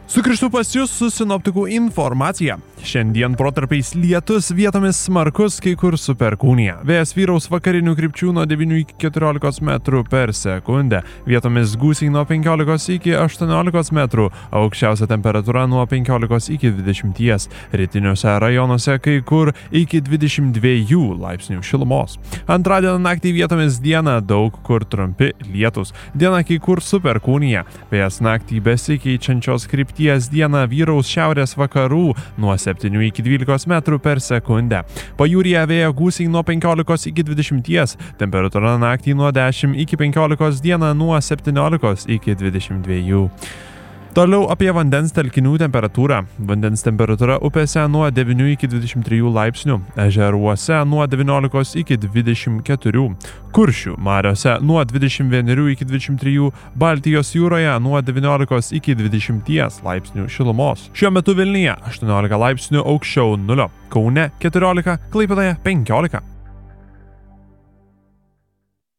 Sugrįžtu pas jūs su sinoptikų informacija. Šiandien protarpiais lietus, vietomis smarkus, kai kur su perkūnija. Vėjas vyraus vakarinių krypčių nuo 9 iki 14 metrų per sekundę. Vietomis gūsiai nuo 15 iki 18 metrų. Aukščiausia temperatūra nuo 15 iki 20. Rytiniuose rajonuose kai kur iki 22 laipsnių šilumos. Antradienio naktį vietomis dieną daug kur trumpi lietus. Diena kai kur su perkūnija. Vėjas naktį besikeičiančios krypties dieną vyraus šiaurės vakarų nuo 7 iki 12 metrų per sekundę. Pajūryje vėjo gūsiai nuo 15 iki 20, temperatūra naktį nuo 10 iki 15, dieną nuo 17 iki 22. Toliau apie vandens telkinių temperatūrą. Vandens temperatūra upėse nuo 9 iki 23 laipsnių, ežeruose nuo 19 iki 24, Kuršių mariose nuo 21 iki 23, Baltijos jūroje nuo 19 iki 20 laipsnių šilumos. Šiuo metu Vilniuje 18 laipsnių aukščiau nulio, Kaune 14, Klaipėdoje 15.